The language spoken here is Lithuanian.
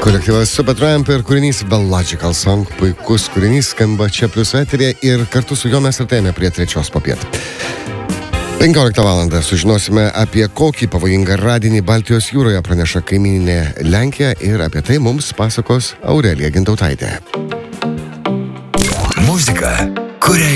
Kolektyvas Supertramp ir kūrinys The Logical Song. Puikus kūrinys skamba čia plius eterė ir kartu su juo mes artėjame prie 3 popiet. 15 valandą sužinosime, apie kokį pavojingą radinį Baltijos jūroje praneša kaimyninė Lenkija ir apie tai mums pasakos Aurelija Gintautaitė. Muzika, kurią